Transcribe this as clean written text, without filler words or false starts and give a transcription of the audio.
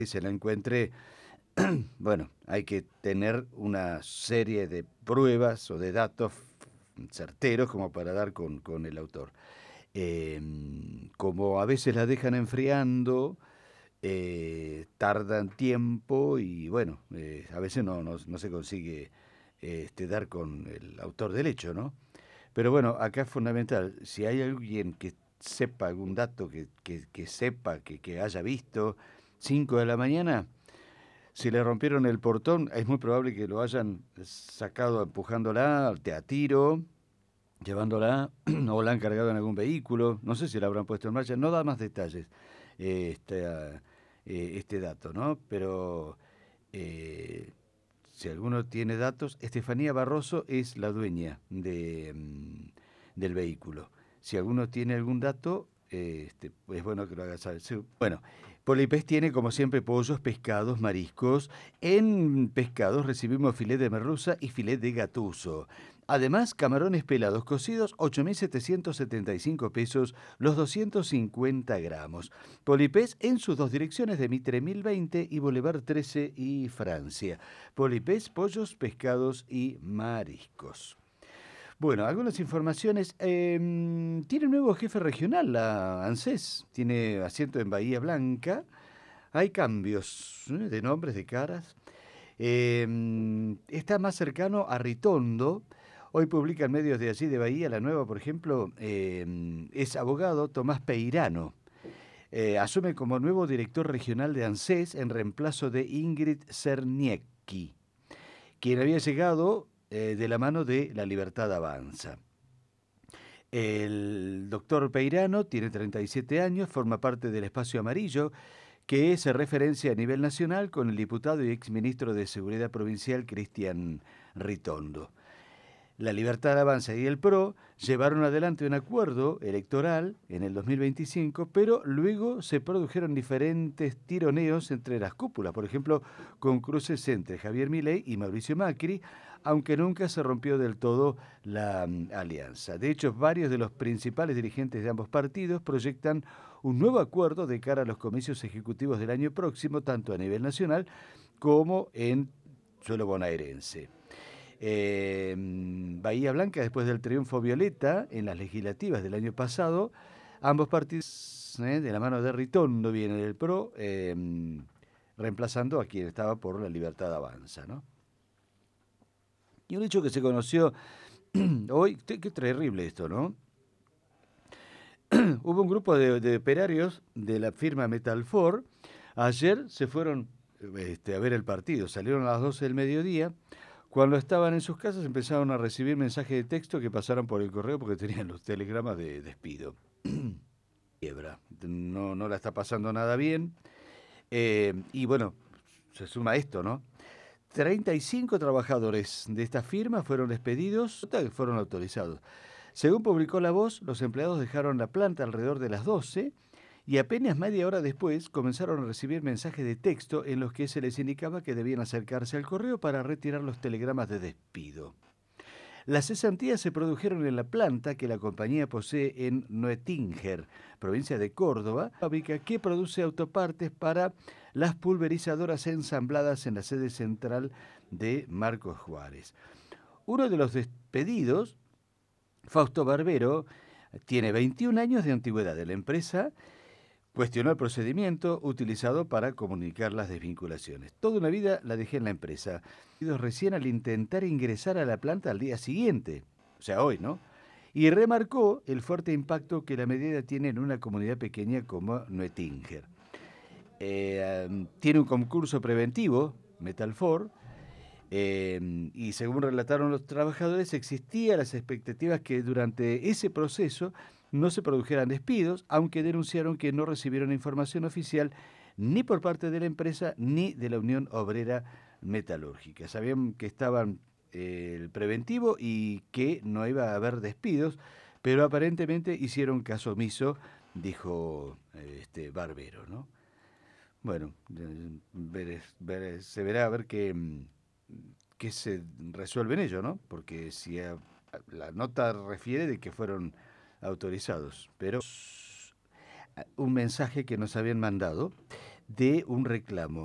que se la encuentre, bueno, hay que tener una serie de pruebas o de datos certeros como para dar con el autor. Como a veces la dejan enfriando, tardan tiempo y bueno, a veces no se consigue dar con el autor del hecho, ¿no? Pero bueno, acá es fundamental, si hay alguien que sepa algún dato, que sepa, que haya visto, 5 de la mañana, si le rompieron el portón, es muy probable que lo hayan sacado empujándola a tiro, llevándola o la han cargado en algún vehículo, no sé si la habrán puesto en marcha, no da más detalles este dato, ¿no? Pero eh, si alguno tiene datos, Estefanía Barroso es la dueña del vehículo. Si alguno tiene algún dato, es bueno que lo haga saber. Sí, bueno, Polipés tiene, como siempre, pollos, pescados, mariscos. En pescados recibimos filet de merluza y filet de gatuso. Además, camarones pelados cocidos, 8.775 pesos los 250 gramos. Polipés en sus dos direcciones de Mitre 1020 y Boulevard 13 y Francia. Polipés, pollos, pescados y mariscos. Bueno, algunas informaciones. Tiene un nuevo jefe regional, la ANSES. Tiene asiento en Bahía Blanca. Hay cambios de nombres, de caras. Está más cercano a Ritondo. Hoy publican medios de allí de Bahía, La Nueva, por ejemplo, es abogado Tomás Peirano. Asume como nuevo director regional de ANSES en reemplazo de Ingrid Cerniecki, quien había llegado de la mano de La Libertad Avanza. El doctor Peirano tiene 37 años, forma parte del Espacio Amarillo, que se referencia a nivel nacional con el diputado y exministro de Seguridad Provincial Cristian Ritondo. La Libertad Avanza y el PRO llevaron adelante un acuerdo electoral en el 2025, pero luego se produjeron diferentes tironeos entre las cúpulas, por ejemplo, con cruces entre Javier Milei y Mauricio Macri, aunque nunca se rompió del todo la alianza. De hecho, varios de los principales dirigentes de ambos partidos proyectan un nuevo acuerdo de cara a los comicios ejecutivos del año próximo, tanto a nivel nacional como en suelo bonaerense. Bahía Blanca, después del triunfo violeta en las legislativas del año pasado, ambos partidos, de la mano de Ritondo, viene del PRO, reemplazando a quien estaba por La Libertad Avanza, ¿no? Y un hecho que se conoció hoy, qué terrible esto, ¿no? Hubo un grupo de operarios de la firma Metalfor, ayer se fueron a ver el partido, salieron a las 12 del mediodía. Cuando estaban en sus casas empezaron a recibir mensajes de texto que pasaron por el correo porque tenían los telegramas de despido. Quiebra. No la está pasando nada bien. Y bueno, se suma esto, ¿no? 35 trabajadores de esta firma fueron despedidos, fueron autorizados. Según publicó La Voz, los empleados dejaron la planta alrededor de las 12 y apenas media hora después comenzaron a recibir mensajes de texto en los que se les indicaba que debían acercarse al correo para retirar los telegramas de despido. Las cesantías se produjeron en la planta que la compañía posee en Noetinger, provincia de Córdoba, fábrica que produce autopartes para las pulverizadoras ensambladas en la sede central de Marcos Juárez. Uno de los despedidos, Fausto Barbero, tiene 21 años de antigüedad de la empresa. Cuestionó el procedimiento utilizado para comunicar las desvinculaciones. Toda una vida la dejé en la empresa. Recién al intentar ingresar a la planta al día siguiente, o sea, hoy, ¿no? Y remarcó el fuerte impacto que la medida tiene en una comunidad pequeña como Noetinger. Tiene un concurso preventivo, Metalfor, y según relataron los trabajadores, existían las expectativas que durante ese proceso no se produjeran despidos, aunque denunciaron que no recibieron información oficial ni por parte de la empresa ni de la Unión Obrera Metalúrgica. Sabían que estaban el preventivo y que no iba a haber despidos, pero aparentemente hicieron caso omiso, dijo Barbero, ¿no? Bueno, se verá a ver qué se resuelve en ello, ¿no? Porque si la nota refiere de que fueron autorizados, pero un mensaje que nos habían mandado de un reclamo.